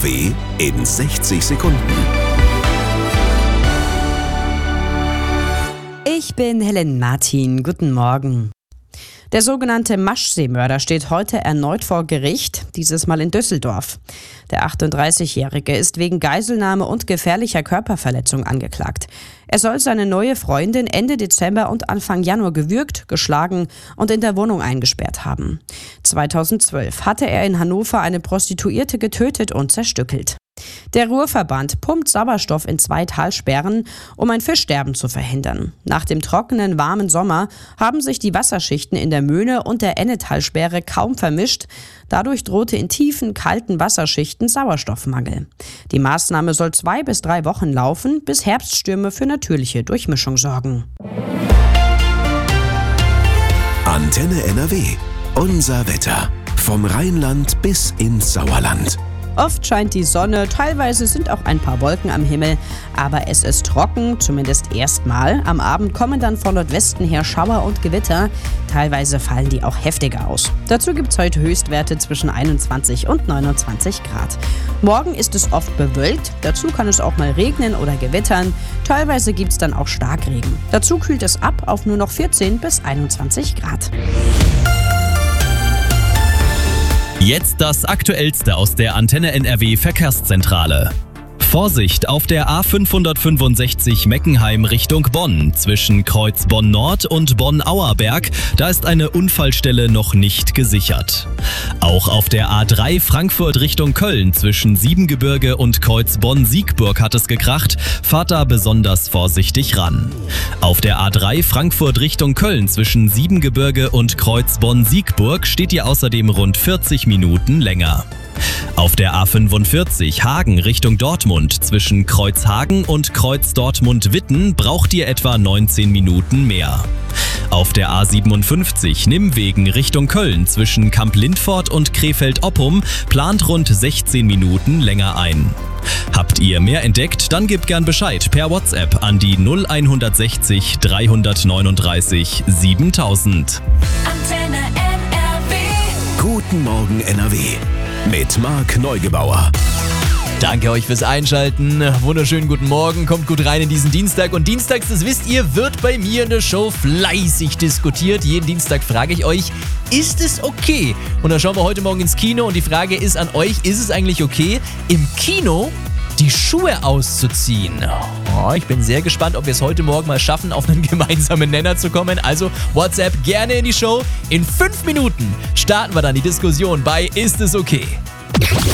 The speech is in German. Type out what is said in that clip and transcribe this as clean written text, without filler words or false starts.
NRW in 60 Sekunden. Ich bin Helen Martin. Guten Morgen. Der sogenannte Maschsee-Mörder steht heute erneut vor Gericht, dieses Mal in Düsseldorf. Der 38-Jährige ist wegen Geiselnahme und gefährlicher Körperverletzung angeklagt. Er soll seine neue Freundin Ende Dezember und Anfang Januar gewürgt, geschlagen und in der Wohnung eingesperrt haben. 2012 hatte er in Hannover eine Prostituierte getötet und zerstückelt. Der Ruhrverband pumpt Sauerstoff in 2 Talsperren, um ein Fischsterben zu verhindern. Nach dem trockenen, warmen Sommer haben sich die Wasserschichten in der Möhne und der Ennetalsperre kaum vermischt. Dadurch drohte in tiefen, kalten Wasserschichten Sauerstoffmangel. Die Maßnahme soll 2 bis 3 Wochen laufen, bis Herbststürme für natürliche Durchmischung sorgen. Antenne NRW. Unser Wetter. Vom Rheinland bis ins Sauerland. Oft scheint die Sonne, teilweise sind auch ein paar Wolken am Himmel, aber es ist trocken, zumindest erstmal. Am Abend kommen dann von Nordwesten her Schauer und Gewitter. Teilweise fallen die auch heftiger aus. Dazu gibt es heute Höchstwerte zwischen 21 und 29 Grad. Morgen ist es oft bewölkt, dazu kann es auch mal regnen oder gewittern. Teilweise gibt es dann auch Starkregen. Dazu kühlt es ab auf nur noch 14 bis 21 Grad. Jetzt das Aktuellste aus der Antenne NRW Verkehrszentrale. Vorsicht auf der A565 Meckenheim Richtung Bonn zwischen Kreuz Bonn-Nord und Bonn-Auerberg. Da ist eine Unfallstelle noch nicht gesichert. Auch auf der A3 Frankfurt Richtung Köln zwischen Siebengebirge und Kreuz Bonn-Siegburg hat es gekracht. Fahrt da besonders vorsichtig ran. Auf der A3 Frankfurt Richtung Köln zwischen Siebengebirge und Kreuz Bonn-Siegburg steht ihr außerdem rund 40 Minuten länger. Auf der A45 Hagen Richtung Dortmund zwischen Kreuzhagen und Kreuz Dortmund-Witten braucht ihr etwa 19 Minuten mehr. Auf der A57 Nimwegen Richtung Köln zwischen Kamp-Lindfort und Krefeld-Oppum plant rund 16 Minuten länger ein. Habt ihr mehr entdeckt? Dann gebt gern Bescheid per WhatsApp an die 0160 339 7000. Antenne NRW. Guten Morgen NRW. Mit Marc Neugebauer. Danke euch fürs Einschalten. Wunderschönen guten Morgen. Kommt gut rein in diesen Dienstag. Und dienstags, das wisst ihr, wird bei mir in der Show fleißig diskutiert. Jeden Dienstag frage ich euch, ist es okay? Und da schauen wir heute Morgen ins Kino. Und die Frage ist an euch, ist es eigentlich okay, im Kino die Schuhe auszuziehen? Oh, ich bin sehr gespannt, ob wir es heute Morgen mal schaffen, auf einen gemeinsamen Nenner zu kommen. Also WhatsApp gerne in die Show. In 5 Minuten starten wir dann die Diskussion bei Ist es okay?